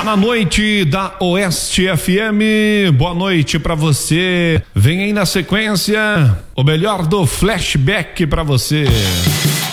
na noite da Oeste FM. Boa noite pra você. Vem aí na sequência o melhor do flashback pra você.